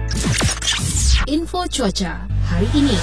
Info cuaca hari ini.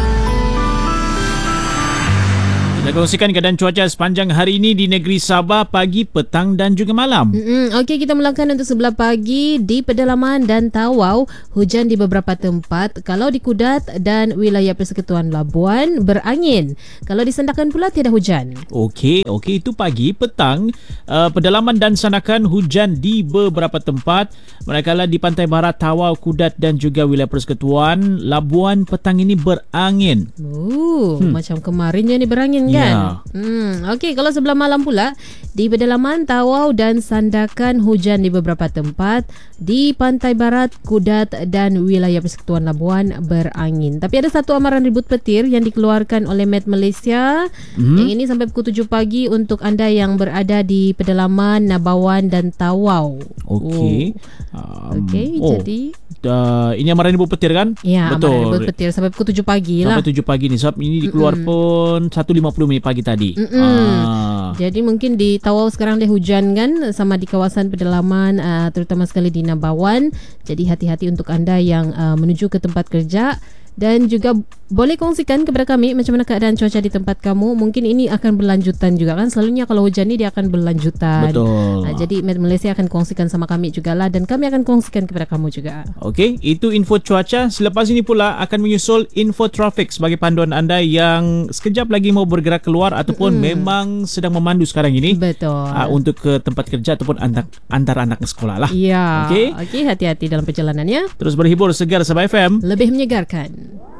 Kita kongsikan keadaan cuaca sepanjang hari ini di negeri Sabah pagi, petang dan juga malam. Okey, kita mulakan untuk sebelah pagi di pedalaman dan Tawau, hujan di beberapa tempat. Kalau di Kudat dan wilayah Persekutuan Labuan berangin. Kalau di Sandakan pula tiada hujan. Okey, itu pagi, petang, pedalaman dan Sandakan hujan di beberapa tempat. Manakala di pantai barat Tawau, Kudat dan juga wilayah Persekutuan Labuan petang ini berangin. Macam kemarinnya ni berangin kan? Ya. Okey, kalau sebelah malam pula di pedalaman Tawau dan Sandakan hujan di beberapa tempat. Di pantai barat Kudat dan wilayah Persekutuan Labuan berangin. Tapi ada satu amaran ribut petir yang dikeluarkan oleh Met Malaysia. Yang ini sampai pukul 7 pagi untuk anda yang berada di pedalaman Nabawan dan Tawau. Okey. Jadi ini amaran ribut petir kan? ya, Betul. amaran ribut petir sampai pukul 7 pagi lah. Sampai 7 pagi ni. Sebab ini dikeluar pun 1.50 minit pagi tadi. Jadi mungkin di Tawau sekarang dia hujan kan, sama di kawasan pedalaman, terutama sekali di Nabawan. Jadi hati-hati untuk anda yang menuju ke tempat kerja. Dan juga boleh kongsikan kepada kami macam mana keadaan cuaca di tempat kamu. Mungkin ini akan berlanjutan juga kan. Selalunya kalau hujan ni dia akan berlanjutan. Betul. Jadi Met Malaysia akan kongsikan sama kami jugalah. Dan kami akan kongsikan kepada kamu juga. Okey, itu info cuaca. Selepas ini pula akan menyusul info trafik sebagai panduan anda yang sekejap lagi mau bergerak keluar ataupun memang sedang memandu sekarang ini. Betul. Untuk ke tempat kerja ataupun antar anak ke sekolah lah. Ya. Okey. Okey, hati-hati dalam perjalanannya. Terus berhibur segar Sabah FM. Lebih menyegarkan.